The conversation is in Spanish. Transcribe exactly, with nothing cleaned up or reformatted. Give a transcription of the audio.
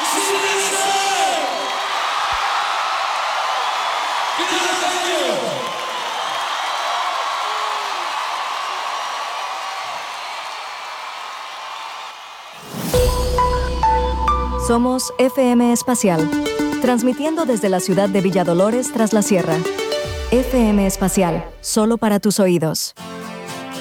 Somos F M Espacial, transmitiendo desde la ciudad de Villa Dolores tras la Sierra. F M Espacial, solo para tus oídos.